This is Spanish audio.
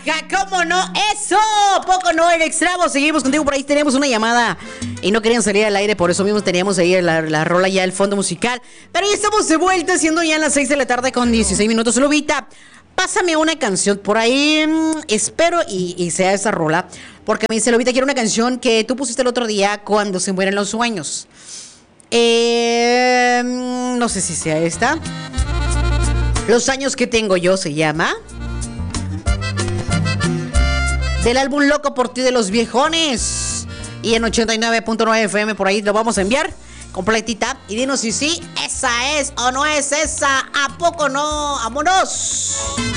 ¿Cómo no? ¡Eso! Poco no, en extremo. Seguimos contigo, por ahí tenemos una llamada y no querían salir al aire, por eso mismo teníamos ahí la rola ya, el fondo musical. Pero ya estamos de vuelta, siendo ya las 6 de la tarde con 16 minutos. Lobita, pásame una canción por ahí, espero y sea esa rola, porque me dice, Lobita, quiero una canción que tú pusiste el otro día, Cuando se mueren los sueños. No sé si sea esta. Los años que tengo yo se llama. Del álbum Loco por ti de los Viejones. Y en 89.9 FM por ahí lo vamos a enviar completita. Y dinos si sí, esa es o no es esa. ¿A poco no? ¡Vámonos!